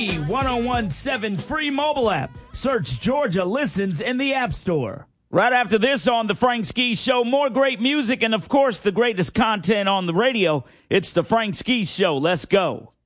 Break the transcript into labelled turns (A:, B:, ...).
A: 1017 free mobile app. Search Georgia Listens in the App Store. Right after this on The Frank Ski Show, more great music and, of course, the greatest content on the radio. It's The Frank Ski Show. Let's go.